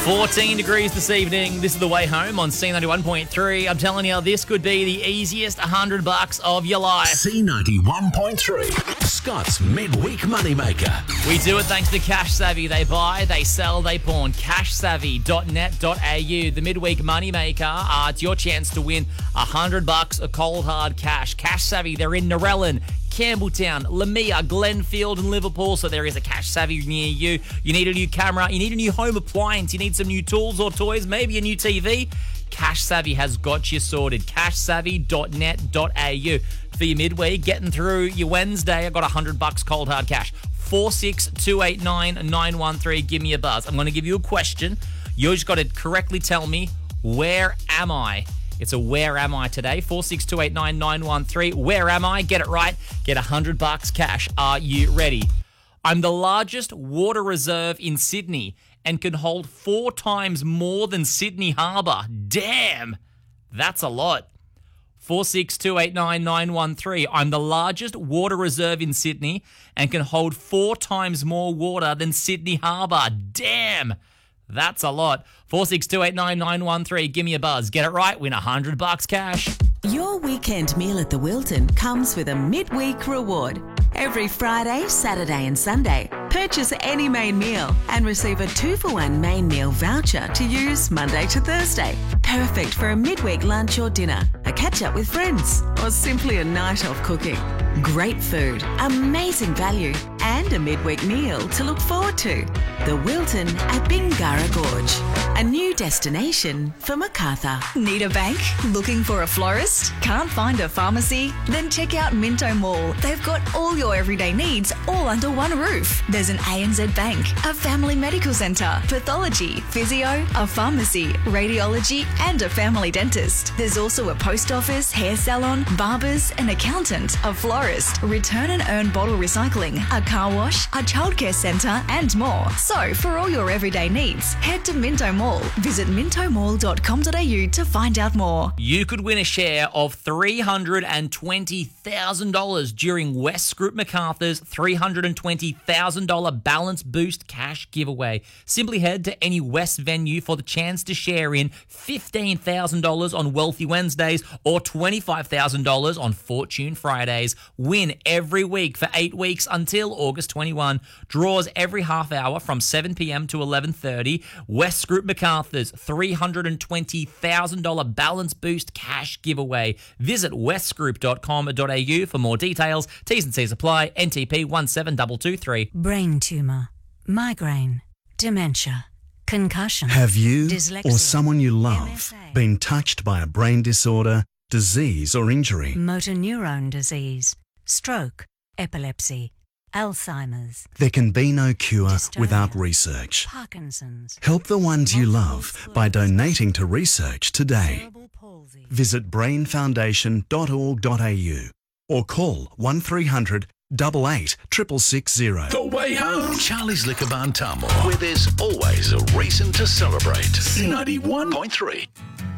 14 degrees this evening. This is the way home on C91.3. I'm telling you, this could be the easiest $100 of your life. C91.3, Scott's Midweek Moneymaker. We do it thanks to Cash Savvy. They buy, they sell, they pawn. CashSavvy.net.au. The Midweek Moneymaker. It's your chance to win $100 of cold hard cash. Cash Savvy, they're in Narellan, Campbelltown, Lamia, Glenfield and Liverpool, so there is a Cash Savvy near you. You need a new camera, you need a new home appliance, you need some new tools or toys, maybe a new TV. Cash Savvy has got you sorted. CashSavvy.net.au. For your midweek, getting through your Wednesday, I got $100 cold hard cash. 46289 give me a buzz. I'm going to give you a question. You just got to correctly tell me, where am I? It's a where am I today? 46289 Where am I? Get it right. Get $100 cash. Are you ready? I'm the largest water reserve in Sydney and can hold 4 times more than Sydney Harbour. Damn, that's a lot. 46289 I'm the largest water reserve in Sydney and can hold 4 times more water than Sydney Harbour. Damn, that's a lot. 46289 give me a buzz. Get it right, win $100 cash. Your weekend meal at the Wilton comes with a midweek reward. Every Friday, Saturday and Sunday, purchase any main meal and receive a 2-for-1 main meal voucher to use Monday to Thursday. Perfect for a midweek lunch or dinner, a catch-up with friends, or simply a night off cooking. Great food, amazing value, and a midweek meal to look forward to. The Wilton at Bingara Gorge, a new destination for Macarthur. Need a bank? Looking for a florist? Can't find a pharmacy? Then check out Minto Mall. They've got all your everyday needs all under one roof. There's an ANZ Bank, a family medical centre, pathology, physio, a pharmacy, radiology and a family dentist. There's also a post office, hair salon, barbers, an accountant, a florist, return and earn bottle recycling, a car wash, a childcare centre and more. So for all your everyday needs, head to Minto Mall. Visit mintomall.com.au to find out more. You could win a share of $320,000 during West Group Macarthur's $320,000 Balance Boost cash giveaway. Simply head to any West venue for the chance to share in $15,000 on Wealthy Wednesdays or $25,000 on Fortune Fridays. Win every week for 8 weeks until August 21. Draws every half hour from 7 p.m. to 11:30. West Group Macarthur's $320,000 Balance Boost cash giveaway. Visit westgroup.com.au for more details. T's and C's apply. NTP 17223. Brain tumour, migraine, dementia, concussion. Have you dyslexia, or someone you love MSA, been touched by a brain disorder, disease or injury? motor neurone disease, stroke, epilepsy, Alzheimer's, There can be no cure Dystonia, without research. Parkinson's, Help the ones you multiple love by donating to research today. cerebral palsy. Visit brainfoundation.org.au or call 1300 88 660. The way home. Charlie's Liquor Barn Tamworth, where there's always a reason to celebrate. C91.3.